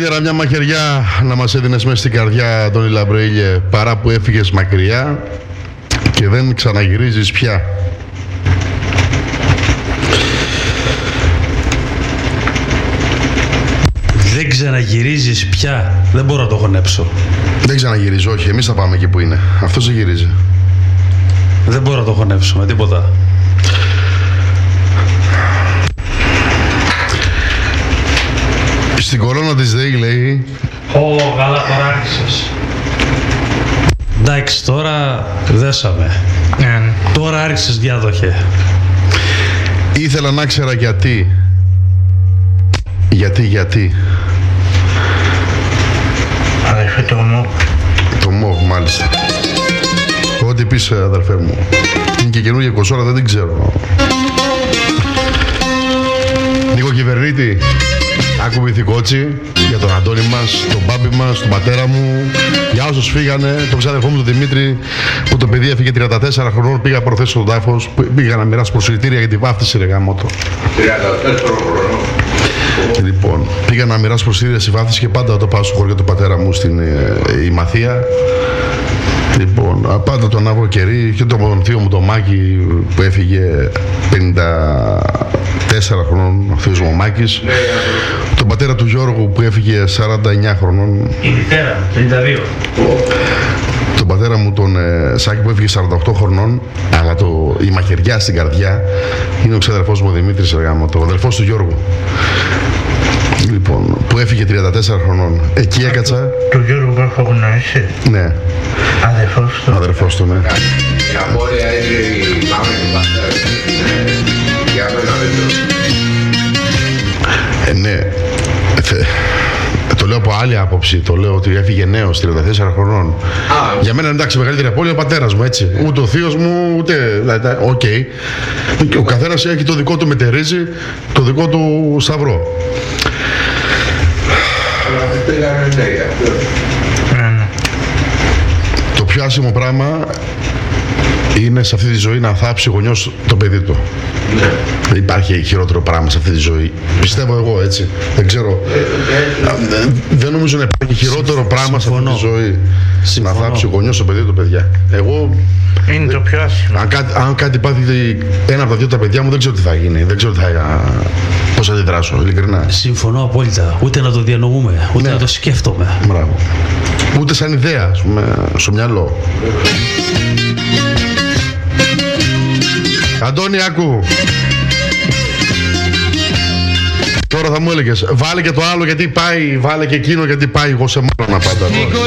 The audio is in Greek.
Καλύτερα μια μαχαιριά να μας έδινες μέσα στην καρδιά, Αντώνη Λαμπρεήλιε, παρά που έφυγες μακριά και δεν ξαναγυρίζεις πια. Δεν ξαναγυρίζεις πια. Δεν μπορώ να το χωνέψω. Δεν ξαναγυρίζω, όχι. Εμείς θα πάμε εκεί που είναι. Αυτός δεν γυρίζει. Δεν μπορώ να το χωνέψω με τίποτα. Στην κορώνα της ΔΕΗ λέει... Καλά τώρα άρχισες. Εντάξει, τώρα δέσαμε. Τώρα άρχισες, διάδοχε. Ήθελα να ξέρα γιατί. Γιατί. Αδερφέ, το ΜΟΒ. Το ΜΟΒ, μάλιστα. Ό,τι πεις, αδερφέ μου. Είναι και καινούργια κοσόρα, δεν την ξέρω. Νίκο Κυβερνήτη, άκουμη κότσι για τον Αντώνη μας, τον μπάμπι μας, τον πατέρα μου, για όσους φύγανε, τον ξάδερφό μου τον Δημήτρη, που το παιδί έφυγε 34 χρονών, πήγα προθέσει στον τάφος, πήγα να μοιράσω προσιλητήρια για τη βάφτιση, ρε γάμοτο. 34 χρονών. Λοιπόν, πήγα να μοιράσω προσιλητήρια στη βάφτιση και πάντα όταν πάω στο χωριό του πατέρα μου στην Ημαθία. Λοιπόν, πάντα τον άβρο κερί και τον θείο μου τον Μάκη που έφυγε 54 χρονών, ο θείος μου ο Μάκης. Τον πατέρα του Γιώργου που έφυγε 49 χρονών. Η μητέρα, 32. Τον πατέρα μου τον Σάκη που έφυγε 48 χρονών, αλλά η μαχαιριά στην καρδιά είναι ο ξαδερφός μου ο Δημήτρης Εργάμο, ο αδερφός του Γιώργου. Λοιπόν, που έφυγε 34 χρονών. Εκεί έκατσα. Του Γιώργου που έχω γνωρίσει. Ναι. Αδερφός του. Αδερφός του, ναι. Η απόρρια είναι η μάμα του πατέρα. Για μένα δεν το. Ναι. Το λέω από άλλη άποψη. Το λέω ότι έφυγε νέος 34 χρονών. Για μένα εντάξει, μεγαλύτερη απώλεια ο πατέρας μου, έτσι. Ούτε ο θείος μου, ούτε. Οκ. Ο καθένας έχει το δικό του μετερίζει, το δικό του σταυρό. Το πιο άσχημο πράγμα είναι σε αυτή τη ζωή να θάψει γονιός το παιδί του. Ναι. Δεν υπάρχει χειρότερο πράγμα σε αυτή τη ζωή. Πιστεύω εγώ, έτσι. Δεν ξέρω. Δεν νομίζω να υπάρχει χειρότερο πράγμα σε αυτή τη ζωή. Να θάψει γονιός το παιδί του, παιδιά. Εγώ. Είναι το πιο άσχημο. Αν κάτι πάθει ένα από τα δύο τα παιδιά μου, δεν ξέρω τι θα γίνει. Δεν ξέρω πώς θα αντιδράσω, ειλικρινά. Συμφωνώ απόλυτα. Ούτε να το διανοούμε, ούτε να το σκέφτομαι. Μπράβο. Ούτε σαν ιδέα, ας πούμε, στο μυαλό. Αντώνη, άκου. Τώρα θα μου έλεγες, βάλε και το άλλο γιατί πάει, βάλε και εκείνο γιατί πάει, εγώ σε μάνα πάντα.